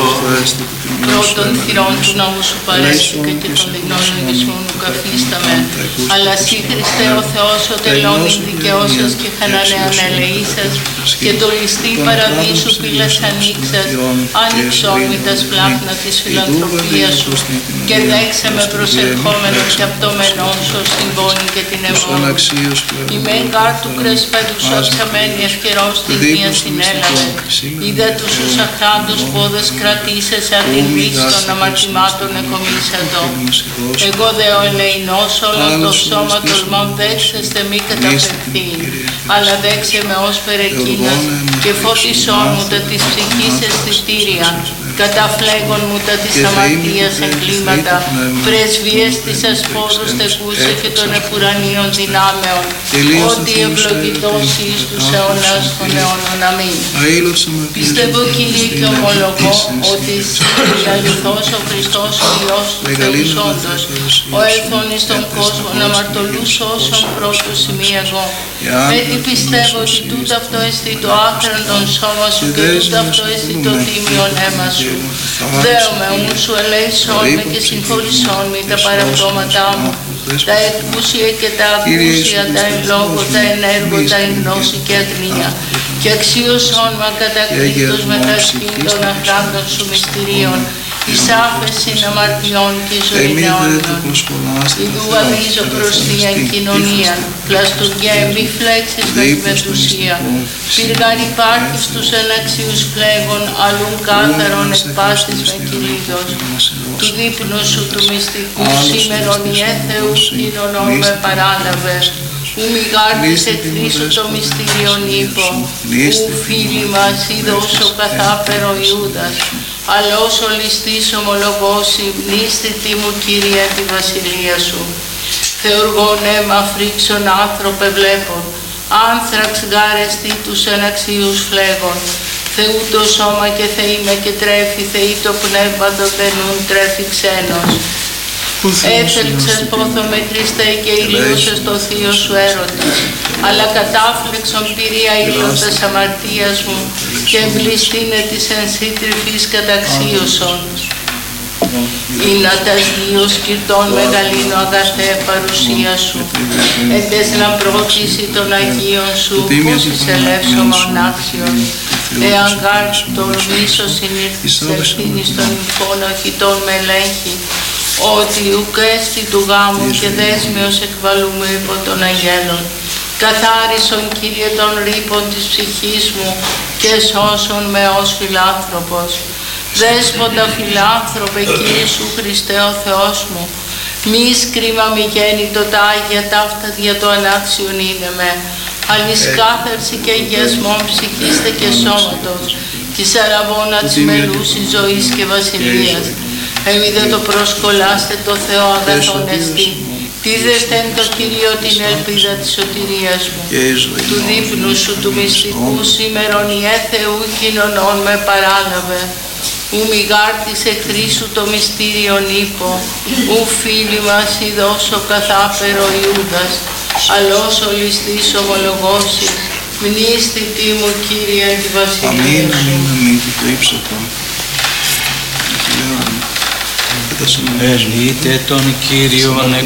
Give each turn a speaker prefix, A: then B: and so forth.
A: Πρώτον θυρών του νόμου σου παρέσχε και των δεινών λογισμών μου καφίσταμε. Αλλά σύ Χριστέ ο Θεός ο τελών δικαιώσας και χανανέαν ελεήσας και το ληστή παραδείσου πύλας ανοίξας, άνοιξον μη τα σπλάχνα της φιλανθρωπίας σου και δέξε με προσερχόμενος και αυτομενών σου στην πόνη και την αιμόνη. Η μεν γάρ του κρεσπέδου σου αυξαμένη ευκαιρός την μία συνέλαβε. Είδε τους ους αχράντους πόδες κρατήσες αν την βήξη των αμαρτημάτων εκομίσατο. Εγώ δε ο ελεηνός όλο το σώμα τολμών δέξεστε μη καταφερθεί, αλλά δέξε με ως περεκείνας και φώτισόν μου τα της ψυχής αισθητήρια, καταφλέγων μου τα της αμαρτίας εγκλήματα, πρεσβείες της ασπόδους τεκούσε και των επουρανίων δυνάμεων, ότι ευλογητός εις τους αιώνας των αιώνων. Αμήν. Πιστεύω Κύριε και ομολογώ ότι εσύ αληθώς ο Χριστός ο Υιός του Θεού όντως, ο έλθον εις τον κόσμο να μαρτωλούς όσων πρώτους ημί εγώ. Έτσι πιστεύω ότι τούτο αυτό εστί το άκραντον σώμα σου και τούτο αυτό εστί το τίμιον αίμα σου. Δέομαι ούν σου ελέησόν με και συγχωρησόν με τα παραπτώματά μου, τα εκούσια και τα ακούσια, τα εν λόγω, τα εν έργο, τα εν γνώση και αγνία. Και αξίωσόν με κατακρίτως μεταξύ των αχράντων σου μυστηρίων, εις άφεσιν αμαρτιών και ζωήν αιώνιων. Ιδού αδίζω προς την κοινωνία, πλαστουργέ μη φλέξεις με τη μετουσία. Πύργαν υπάρχεις τους εναξίους φλέγων, αλλούν κάθαρον εκπάστης με κυλίδος. Του δείπνου σου του μυστικού σήμερον η έθεου κοινωνών με παράλαβε. Ου μη γάρτης εκθρίσου το μυστήριον ύπο, ου φίλοι μας είδωσο καθάπερο Ιούδας, αλλά όσο ληστής ομολογώσει, μνήστητη μου Κύριε τη βασιλεία σου. Θεοργών αίμα φρίξον άνθρωπε βλέπων, άνθραξ γάρεστη τους αναξίους φλέγων. Θεού το σώμα και Θεή με και τρέφει, Θεή το πνεύμα το τενούν τρέφει ξένος. Έφελξες πόθο με Χριστέ και ηλίωσες το θείο σου έρωτα, αλλά κατάφλεξον πυρία ήλωτας αμαρτίας μου και εμπληστήνε της εν σύντριφης καταξίωσον. Είναι τας δύο σκυρτών μεγαλύνω αγαθέ παρουσία σου, εντες λαμπρόχηση των Αγίων σου, πως εισελεύσω μονάξιον. Εάν γάρ τον μίσος συνήθεις ευθύνης των νυμφών οχητών με ελέγχει, ότι ουκ έστι του γάμου και δέσμιος εκβαλούμε υπό των αγγέλων. Καθάρισον Κύριε των ρήπων της ψυχής μου και σώσον με ως φιλάνθρωπος. Δέσποτα φιλάνθρωπε Κύριε σου Χριστέ ο Θεός μου, μη σκρίμα μη γέννητο τα Άγια ταύτα δια το ανάξιον είναι με, αλλης κάθαρση και αγιασμόν ψυχήστε και σώματος, της αραβώνα της μελούσης ζωής και βασιλείας. Εμεί δεν το προσκολάστε το Θεό αγαθόν εστί. Τίδεστε εν το Κύριο την ελπίδα της σωτηρίας μου. Του δείπνου σου του μυστικού σήμερον η Θεού κοινωνών με παράλαβε. Ου μη γάρτης εχθρή σου το μυστήριον ύπο, ου φίλοι μας ειδώσω καθάπερο Ιούδας, αλλά όσο ληστής ομολογώσεις, μνήστητη μου Κύριε τη βασιλεία σου.
B: Αμήν, αμήν, και το ύψωτο.
A: Ελείτε τον Κύριον